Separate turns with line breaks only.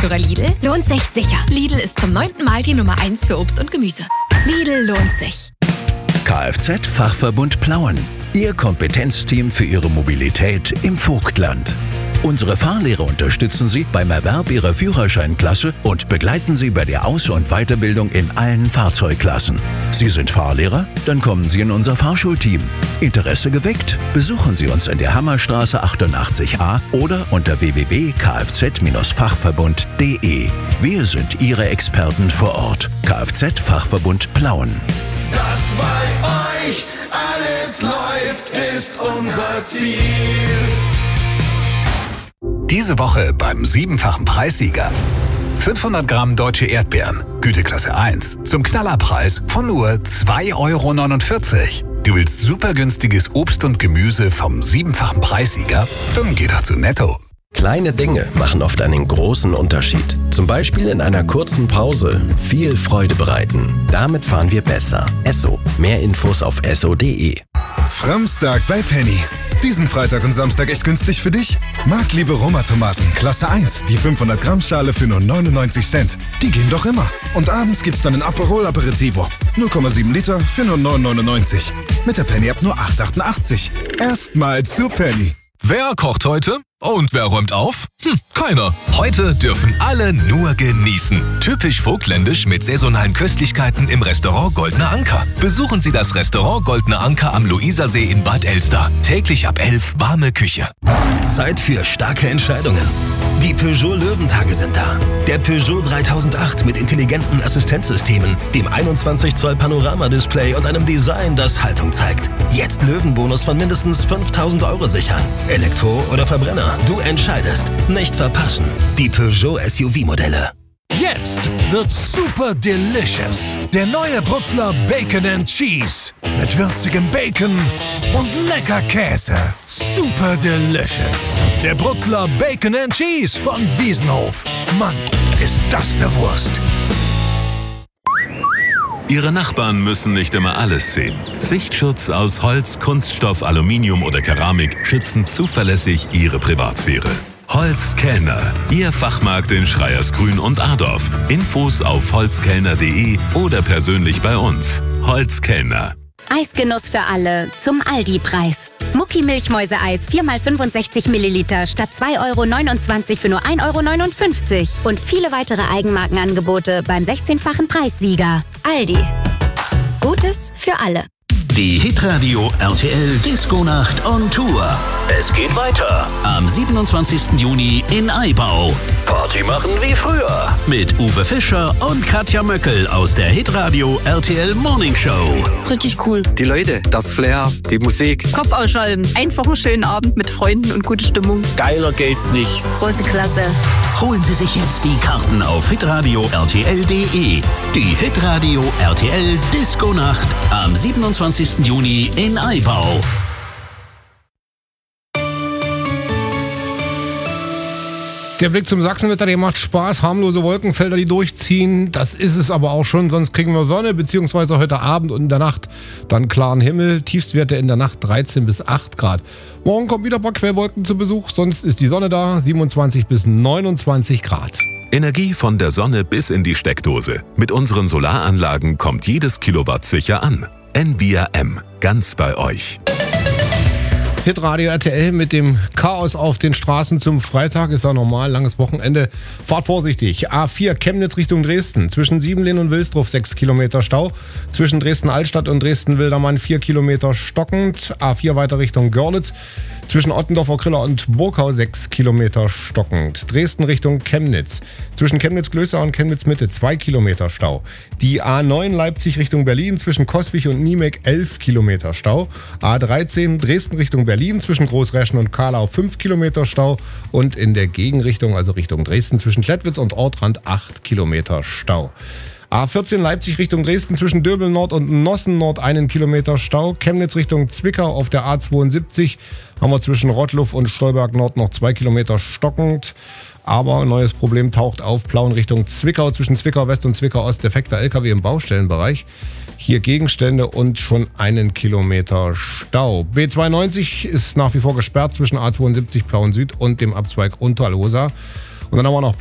Marktführer Lidl lohnt sich sicher. Lidl ist zum 9. Mal die Nummer 1 für Obst und Gemüse. Lidl lohnt sich.
Kfz-Fachverbund Plauen. Ihr Kompetenzteam für Ihre Mobilität im Vogtland. Unsere Fahrlehrer unterstützen Sie beim Erwerb Ihrer Führerscheinklasse und begleiten Sie bei der Aus- und Weiterbildung in allen Fahrzeugklassen. Sie sind Fahrlehrer? Dann kommen Sie in unser Fahrschulteam. Interesse geweckt? Besuchen Sie uns in der Hammerstraße 88a oder unter www.kfz-fachverbund.de. Wir sind Ihre Experten vor Ort. Kfz-Fachverbund Plauen.
Dass bei euch alles läuft, ist unser Ziel.
Diese Woche beim 7-fachen Preissieger. 500 Gramm deutsche Erdbeeren, Güteklasse 1, zum Knallerpreis von nur 2,49 €. Du willst super günstiges Obst und Gemüse vom 7-fachen Preissieger? Dann geh doch zu Netto.
Kleine Dinge machen oft einen großen Unterschied. Zum Beispiel in einer kurzen Pause viel Freude bereiten. Damit fahren wir besser. Esso. Mehr Infos auf esso.de.
Framstag bei Penny. Diesen Freitag und Samstag echt günstig für dich? Marktliebe Roma-Tomaten, Klasse 1, die 500 Gramm Schale für nur 99 Cent. Die gehen doch immer. Und abends gibt's dann ein Aperol Aperitivo. 0,7 Liter für nur 9,99. Mit der Penny ab nur 8,88. Erstmal zu Penny.
Wer kocht heute? Und wer räumt auf? Keiner. Heute dürfen alle nur genießen. Typisch vogtländisch mit saisonalen Köstlichkeiten im Restaurant Goldener Anker. Besuchen Sie das Restaurant Goldener Anker am Luisersee in Bad Elster. Täglich ab 11 warme Küche.
Zeit für starke Entscheidungen. Die Peugeot Löwentage sind da. Der Peugeot 3008 mit intelligenten Assistenzsystemen, dem 21 Zoll Panoramadisplay und einem Design, das Haltung zeigt. Jetzt Löwenbonus von mindestens 5.000 € sichern. Elektro oder Verbrenner, du entscheidest. Nicht verpassen. Die Peugeot SUV-Modelle.
Jetzt wird's super delicious. Der neue Brutzler Bacon and Cheese. Mit würzigem Bacon und lecker Käse. Super delicious. Der Brutzler Bacon and Cheese von Wiesenhof. Mann, ist das eine Wurst.
Ihre Nachbarn müssen nicht immer alles sehen. Sichtschutz aus Holz, Kunststoff, Aluminium oder Keramik schützen zuverlässig Ihre Privatsphäre. Holzkellner, Ihr Fachmarkt in Schreiersgrün und Adorf. Infos auf holzkellner.de oder persönlich bei uns. Holzkellner.
Eisgenuss für alle zum Aldi-Preis. Mucki-Milchmäuse-Eis 4x65 Milliliter statt 2,29 € für nur 1,59 € und viele weitere Eigenmarkenangebote beim 16-fachen Preissieger. Aldi. Gutes für alle.
Die Hitradio RTL Disco-Nacht on Tour. Es geht weiter am 27. Juni in Aibau. Party machen wie früher mit Uwe Fischer und Katja Möckel aus der Hitradio RTL Morning Show.
Richtig cool.
Die Leute, das Flair, die Musik.
Kopf ausschalten. Einfach einen schönen Abend mit Freunden und gute Stimmung.
Geiler geht's nicht.
Große Klasse.
Holen Sie sich jetzt die Karten auf hitradio rtl.de. Die Hitradio RTL Disco-Nacht am 27. Juni in Aibau.
Der Blick zum Sachsenwetter, der macht Spaß. Harmlose Wolkenfelder, die durchziehen. Das ist es aber auch schon. Sonst kriegen wir Sonne, beziehungsweise heute Abend und in der Nacht dann klaren Himmel. Tiefstwerte in der Nacht 13 bis 8 Grad. Morgen kommen wieder ein paar Quellwolken zu Besuch. Sonst ist die Sonne da, 27 bis 29 Grad.
Energie von der Sonne bis in die Steckdose. Mit unseren Solaranlagen kommt jedes Kilowatt sicher an. Envia M. Ganz bei euch.
Hitradio RTL mit dem Chaos auf den Straßen zum Freitag. Ist ja normal, langes Wochenende. Fahrt vorsichtig. A4 Chemnitz Richtung Dresden. Zwischen Siebenlehn und Wilsdruff 6 Kilometer Stau. Zwischen Dresden-Altstadt und Dresden-Wildermann 4 Kilometer stockend. A4 weiter Richtung Görlitz. Zwischen Ottendorfer Kriller und Burkau 6 Kilometer stockend. Dresden Richtung Chemnitz. Zwischen Chemnitz-Glößer und Chemnitz-Mitte 2 Kilometer Stau. Die A9 Leipzig Richtung Berlin. Zwischen Kospich und Niemek 11 Kilometer Stau. A13 Dresden Richtung Berlin. Zwischen Großreschen und Karlau 5 Kilometer Stau. Und in der Gegenrichtung, also Richtung Dresden, zwischen Klettwitz und Ortrand 8 Kilometer Stau. A14 Leipzig Richtung Dresden zwischen Döbel Nord und Nossen Nord 1 Kilometer Stau. Chemnitz Richtung Zwickau auf der A72 haben wir zwischen Rottluff und Stolberg Nord noch 2 Kilometer stockend. Aber ein neues Problem taucht auf. Plauen Richtung Zwickau zwischen Zwickau West und Zwickau Ost. Defekter LKW im Baustellenbereich. Hier Gegenstände und schon 1 Kilometer Stau. B92 ist nach wie vor gesperrt zwischen A72 Plauen Süd und dem Abzweig Unterlosa. Und dann haben wir noch